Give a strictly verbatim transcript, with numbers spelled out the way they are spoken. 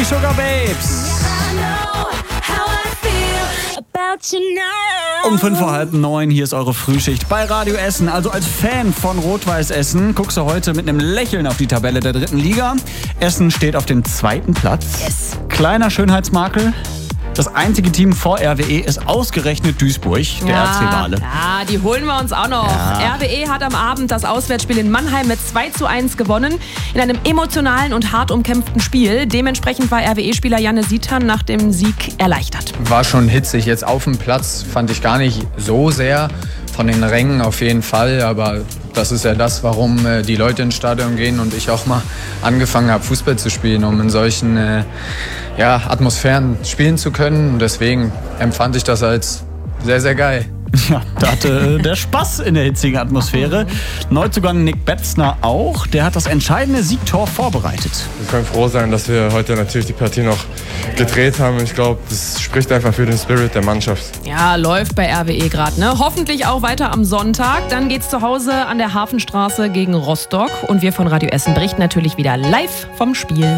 die Sugar Babes. Um fünf vor halb neun, hier ist eure Frühschicht bei Radio Essen. Also als Fan von Rot-Weiß Essen guckst du heute mit einem Lächeln auf die Tabelle der dritten Liga. Essen steht auf dem zweiten Platz. Yes. Kleiner Schönheitsmakel. Das einzige Team vor R W E ist ausgerechnet Duisburg, der ja, R C Wale. Ja, die holen wir uns auch noch. Ja. R W E hat am Abend das Auswärtsspiel in Mannheim mit zwei zu eins gewonnen. In einem emotionalen und hart umkämpften Spiel. Dementsprechend war R W E-Spieler Janne Sietern nach dem Sieg erleichtert. War schon hitzig. Jetzt auf dem Platz fand ich gar nicht so sehr. Von den Rängen auf jeden Fall, aber das ist ja das, warum äh, die Leute ins Stadion gehen und ich auch mal angefangen habe, Fußball zu spielen, um in solchen äh, ja, Atmosphären spielen zu können. Und deswegen empfand ich das als sehr, sehr geil. Ja, da hatte der Spaß in der hitzigen Atmosphäre. Neuzugang Nick Betzner auch. Der hat das entscheidende Siegtor vorbereitet. Wir können froh sein, dass wir heute natürlich die Partie noch gedreht haben. Ich glaube, das spricht einfach für den Spirit der Mannschaft. Ja, läuft bei R W E gerade, ne? Hoffentlich auch weiter am Sonntag. Dann geht's zu Hause an der Hafenstraße gegen Rostock. Und wir von Radio Essen berichten natürlich wieder live vom Spiel.